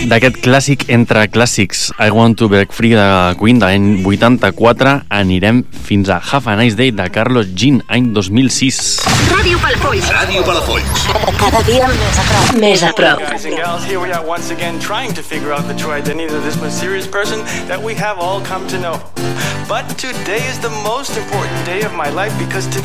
D'aquest clàssic entre clàssics, I Want to Break Free de Queen de l'any 84, anirem fins a Have a Nice Day de Carlos Jean, any 2006. Ràdio Palafolls. Ràdio Palafolls. Cada dia més a prop. Més a prop. Guys and gals, here we are once again trying to figure out the true identity of this mysterious person that we have all come to know. But today is the most important day of my life because today